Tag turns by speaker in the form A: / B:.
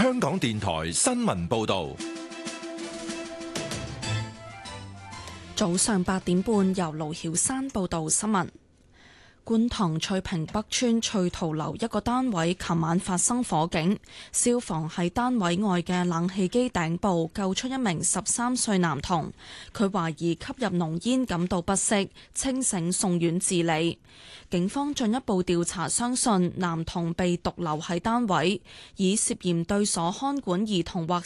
A: 香港電台新聞報道。
B: 早上8點半，由盧曉山報道新聞。觀塘翠屏北村翠桃樓一個單位琴晚發生火警，消防喺單位外嘅冷氣機頂部救出一名13歲男童，佢懷疑吸入濃煙感到不適，清醒送院治理。警方進一步調查，相信男童被獨留喺單位，以涉嫌對所看管兒童或